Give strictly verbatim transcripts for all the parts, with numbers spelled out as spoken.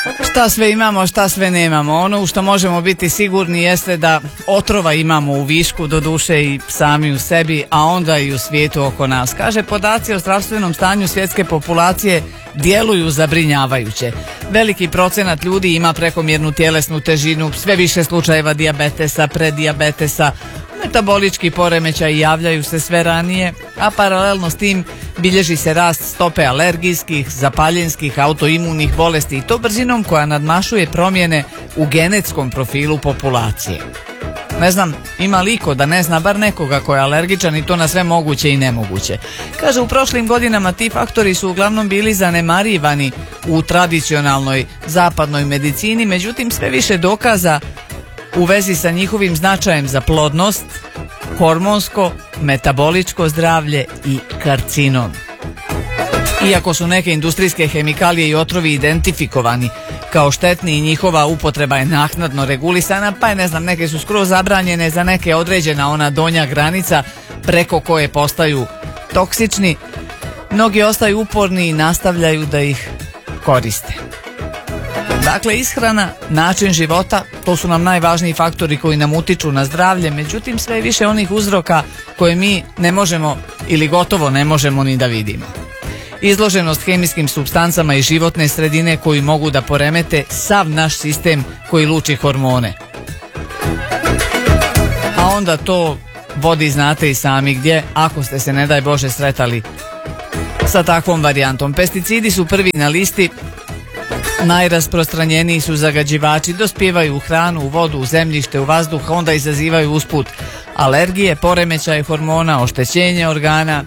Šta sve imamo, šta sve nemamo. Ono u što možemo biti sigurni jeste da otrova imamo u višku, doduše i sami u sebi, a onda i u svijetu oko nas. Kaže, podaci o zdravstvenom stanju svjetske populacije djeluju zabrinjavajuće. Veliki procenat ljudi ima prekomjernu tjelesnu težinu, sve više slučajeva dijabetesa, predijabetesa, metabolički poremećaji javljaju se sve ranije, a paralelno s tim bilježi se rast stope alergijskih, zapaljenskih, autoimunih bolesti i to brzinom koja nadmašuje promjene u genetskom profilu populacije. Ne znam, ima li iko da ne zna bar nekoga ko je alergičan i to na sve moguće i nemoguće. Kaže, u prošlim godinama ti faktori su uglavnom bili zanemarivani u tradicionalnoj zapadnoj medicini, međutim sve više dokaza u vezi sa njihovim značajem za plodnost, hormonsko, metaboličko zdravlje i karcinom. Iako su neke industrijske hemikalije i otrovi identifikovani kao štetni i njihova upotreba je naknadno regulisana, pa je, ne znam, neke su skroz zabranjene, za neke određena ona donja granica preko koje postaju toksični, mnogi ostaju uporni i nastavljaju da ih koriste. Dakle, ishrana, način života, to su nam najvažniji faktori koji nam utiču na zdravlje, međutim sve je više onih uzroka koje mi ne možemo ili gotovo ne možemo ni da vidimo. Izloženost hemijskim supstancama i životne sredine koji mogu da poremete sav naš sistem koji luči hormone. A onda to vodi, znate i sami gdje, ako ste se, ne daj Bože, sretali sa takvom varijantom. Pesticidi su prvi na listi. Najrasprostranjeniji su zagađivači, dospijevaju u hranu, u vodu, u zemljište, u vazduh, onda izazivaju usput alergije, poremećaje hormona, oštećenje organa.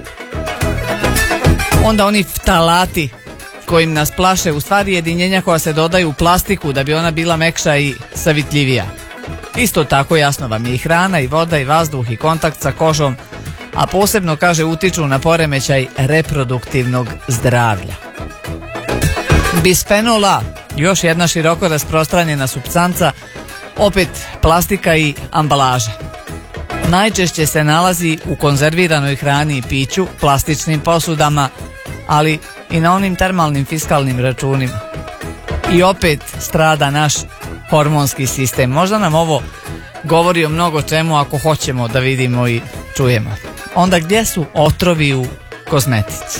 Onda oni ftalati kojim nas plaše, u stvari jedinjenja koja se dodaju u plastiku da bi ona bila mekša i savitljivija. Isto tako jasno vam je i hrana, i voda, i vazduh, i kontakt sa kožom, a posebno, kaže, utiču na poremećaj reproduktivnog zdravlja. Bisfenol A, još jedna široko rasprostranjena supstanca, opet plastika i ambalaža. Najčešće se nalazi u konzerviranoj hrani i piću, plastičnim posudama, ali i na onim termalnim fiskalnim računima. I opet strada naš hormonski sistem. Možda nam ovo govori o mnogo čemu ako hoćemo da vidimo i čujemo. Onda gdje su otrovi u kozmetici?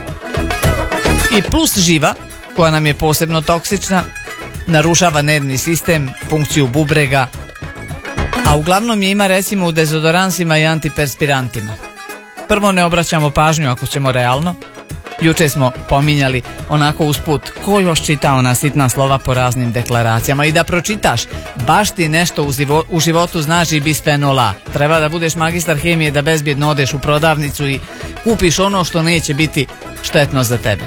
I plus živa, koja nam je posebno toksična, narušava nervni sistem, funkciju bubrega, a uglavnom je ima recimo u dezodoransima i antiperspirantima. Prvo, ne obraćamo pažnju ako ćemo realno. Juče smo pominjali onako usput, ko još čita ona sitna slova po raznim deklaracijama, i da pročitaš, baš ti nešto u, zivo, u životu znači bisfenol A. Treba da budeš magistar hemije da bezbjedno odeš u prodavnicu i kupiš ono što neće biti štetno za tebe.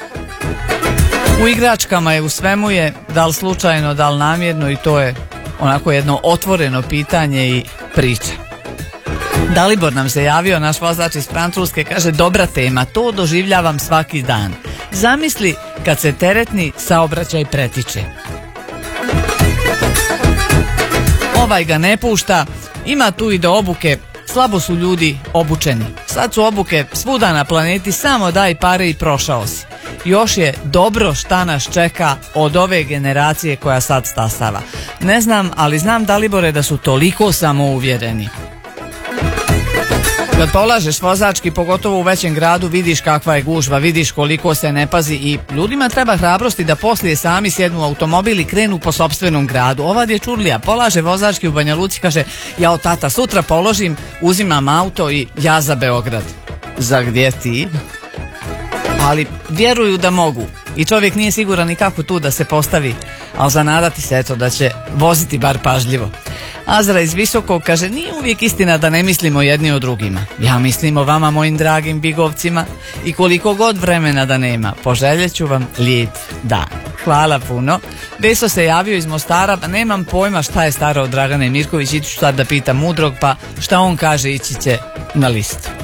U igračkama je, u svemu je, da li slučajno, da li namjerno, i to je onako jedno otvoreno pitanje i priča. Dalibor nam se javio, naš vozač iz Francuske, kaže, dobra tema, to doživljavam svaki dan. Zamisli kad se teretni saobraćaj pretiče. Ovaj ga ne pušta, ima tu i do obuke, slabo su ljudi obučeni. Sad su obuke svuda na planeti, samo daj pare i prošao si. Još je dobro šta nas čeka od ove generacije koja sad stasava. Ne znam, ali znam, Dalibore, da su toliko samouvjereni. Kad polažeš vozački, pogotovo u većem gradu, vidiš kakva je gužva, vidiš koliko se ne pazi i ljudima treba hrabrosti da poslije sami sjednu u automobil i krenu po sopstvenom gradu. Ova dječurlija polaže vozački u Banja Luci, kaže, jao tata, sutra položim, uzimam auto i ja za Beograd. Za gdje ti? Ali vjeruju da mogu i čovjek nije siguran ni kako tu da se postavi, ali zanadati se eto da će voziti bar pažljivo. Azra iz Visokog kaže, nije uvijek istina da ne mislimo jedni o drugima. Ja mislim o vama, mojim dragim bigovcima, i koliko god vremena da nema, poželjet ću vam lijep dan. Hvala puno. Veso se javio iz Mostara, nemam pojma šta je staro od Dragane Mirković, iću sad da pitam Mudrog, pa šta on kaže, ići će na listu.